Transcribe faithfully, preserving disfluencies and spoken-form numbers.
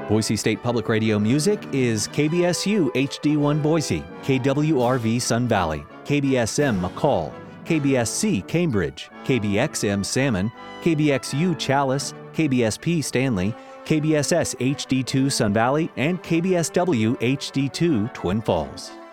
Boise State Public Radio music is K B S U H D one Boise, K W R V Sun Valley, K B S M McCall, K B S C Cambridge, K B X M Salmon, K B X U Chalice, K B S P Stanley, K B S S H D two Sun Valley, and K B S W H D two Twin Falls.